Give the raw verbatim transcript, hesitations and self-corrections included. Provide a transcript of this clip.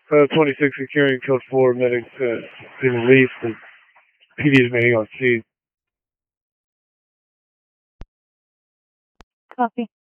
Uh, twenty-six securing code four, medics uh, been released and P D is remaining on scene. Copy.